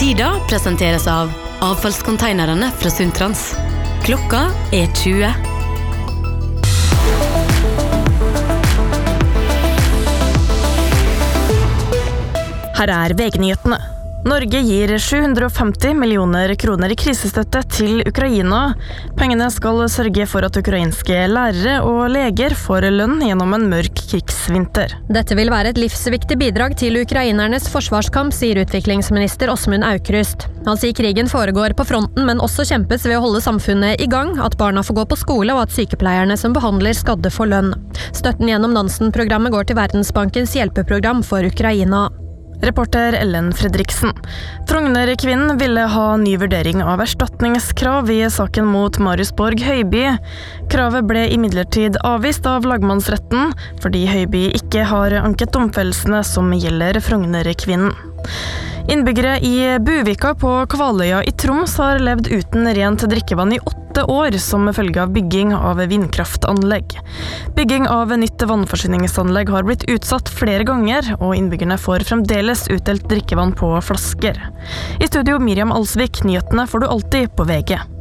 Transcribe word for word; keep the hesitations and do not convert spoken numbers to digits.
Tida presenteres av avfallskonteinerne fra Suntrans. Klokka er tjue. Her er V G-nyhetene. Norge gir sju hundre og femti millioner kroner i krisestøtte til Ukraina. Pengene skal sørge for at ukrainske lærere og leger får lønn gjennom en mørk krigsvinter. Dette vil være et livsviktig bidrag til ukrainernes forsvarskamp, sier utviklingsminister Åsmund Aukrust. Han sier krigen foregår på fronten, men også kjempes ved å holde samfunnet i gang, at barna får gå på skole og at sykepleierne som behandler skadde får lønn. Støtten gjennom Nansen-programmet går til Verdensbankens hjelpeprogram for Ukraina. Reporter Ellen Fredriksen. Frogner-kvinnen ville ha ny vurdering av erstatningskrav i saken mot Marius Borg Høiby. Kravet ble imidlertid avvist av lagmannsretten, fordi Høiby ikke har anket domfellelsene som gjelder Frogner-kvinnen. Innbyggere i Buvika på Kvaløya i Troms har levd uten rent drikkevann i åtte år som følge av bygging av vindkraftanlegg. Bygging av nytt vannforsyningsanlegg har blitt utsatt flere ganger, og innbyggerne får fremdeles utdelt drikkevann på flasker. I studio Miriam Alsvik, nyhetene får du alltid på V G.